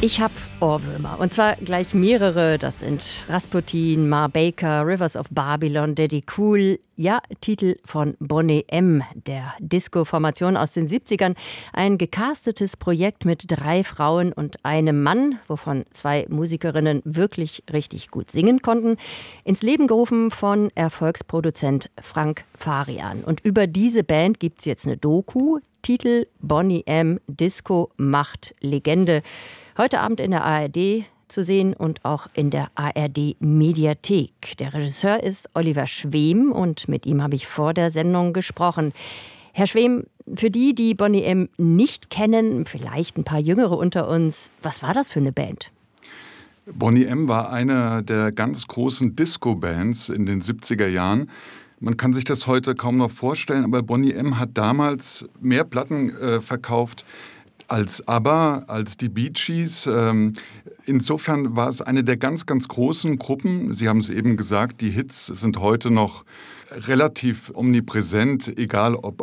Ich habe Ohrwürmer, und zwar gleich mehrere. Das sind Rasputin, Ma Baker, Rivers of Babylon, Daddy Cool. Ja, Titel von Boney M., der Disco-Formation aus den 70ern. Ein gecastetes Projekt mit 3 Frauen und einem Mann, wovon 2 Musikerinnen wirklich richtig gut singen konnten. Ins Leben gerufen von Erfolgsproduzent Frank Farian. Und über diese Band gibt es jetzt eine Doku. Titel Boney M. Disco macht Legende. Heute Abend in der ARD zu sehen und auch in der ARD-Mediathek. Der Regisseur ist Oliver Schwem und mit ihm habe ich vor der Sendung gesprochen. Herr Schwem, für die, die Boney M. nicht kennen, vielleicht ein paar Jüngere unter uns, was war das für eine Band? Boney M. war eine der ganz großen Disco-Bands in den 70er Jahren. Man kann sich das heute kaum noch vorstellen, aber Boney M. hat damals mehr Platten verkauft als ABBA, als die Bee Gees. Insofern war es eine der ganz, ganz großen Gruppen. Sie haben es eben gesagt, die Hits sind heute noch relativ omnipräsent, egal ob